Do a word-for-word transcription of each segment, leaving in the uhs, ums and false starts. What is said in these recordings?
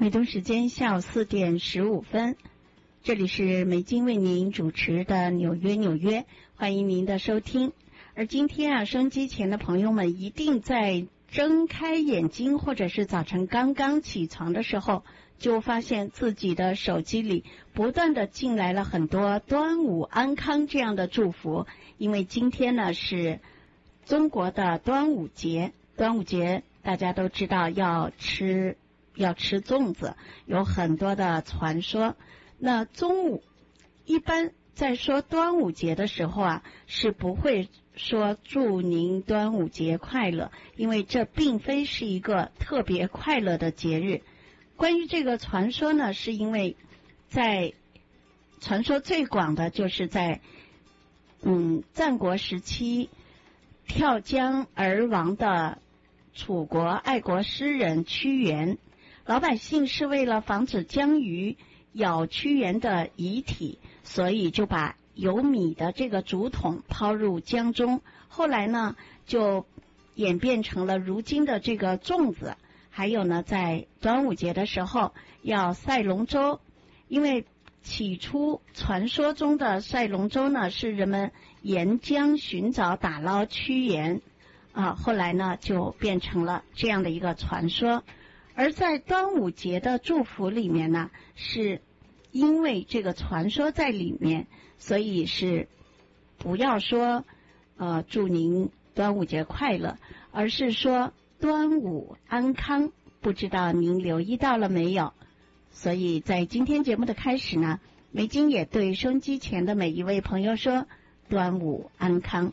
美东时间下午四点十五分，这里是美金为您主持的纽约纽约，欢迎您的收听。而今天啊，收音机前的朋友们一定在睁开眼睛或者是早晨刚刚起床的时候，就发现自己的手机里不断的进来了很多端午安康这样的祝福。因为今天呢是中国的端午节，端午节大家都知道要吃要吃粽子，有很多的传说。那中午一般在说端午节的时候啊，是不会说祝您端午节快乐，因为这并非是一个特别快乐的节日。关于这个传说呢，是因为在传说最广的就是在嗯战国时期跳江而亡的楚国爱国诗人屈原，老百姓是为了防止江鱼咬屈原的遗体，所以就把有米的这个竹筒抛入江中，后来呢就演变成了如今的这个粽子。还有呢，在端午节的时候要赛龙舟，因为起初传说中的赛龙舟呢是人们沿江寻找打捞屈原啊，后来呢就变成了这样的一个传说。而在端午节的祝福里面呢，是因为这个传说在里面，所以是不要说呃祝您端午节快乐，而是说端午安康。不知道您留意到了没有？所以在今天节目的开始呢，美金也对收音机前的每一位朋友说端午安康。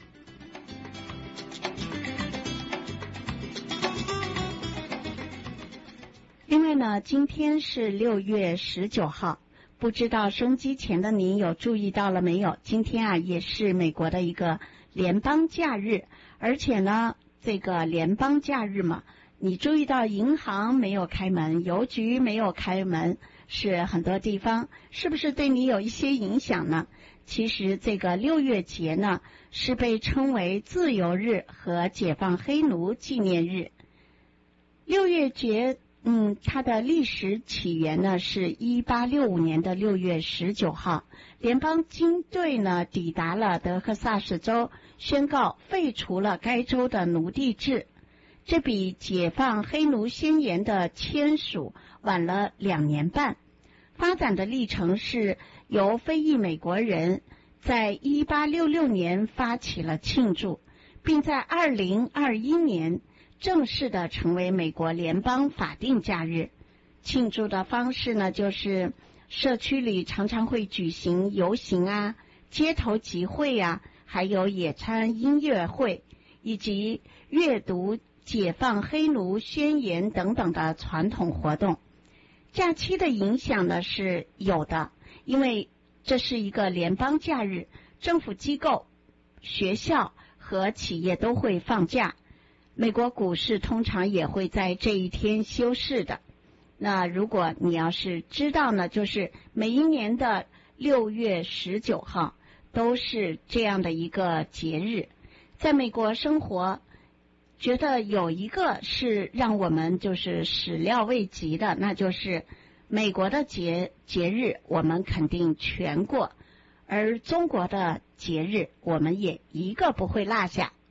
另外呢，今天是六月十九号，不知道收音机前的您有注意到了没有？今天啊也是美国的一个联邦假日，而且呢这个联邦假日嘛，你注意到银行没有开门，邮局没有开门，是很多地方，是不是对你有一些影响呢？其实这个六月节呢是被称为自由日和解放黑奴纪念日。六月节嗯，它的历史起源呢是一八六五年的六月十九号，联邦军队呢抵达了德克萨斯州，宣告废除了该州的奴隶制。这比解放黑奴宣言的签署晚了两年半。发展的历程是由非裔美国人在一八六六年发起了庆祝，并在二零二一年正式的成为美国联邦法定假日。庆祝的方式呢，就是社区里常常会举行游行啊、街头集会啊，还有野餐音乐会，以及阅读解放黑奴宣言等等的传统活动。假期的影响呢是有的，因为这是一个联邦假日，政府机构、学校和企业都会放假。美国股市通常也会在这一天休市的。那如果你要是知道呢，就是每一年的六月十九号都是这样的一个节日。在美国生活，觉得有一个是让我们就是始料未及的，那就是美国的节节日我们肯定全过，而中国的节日我们也一个不会落下，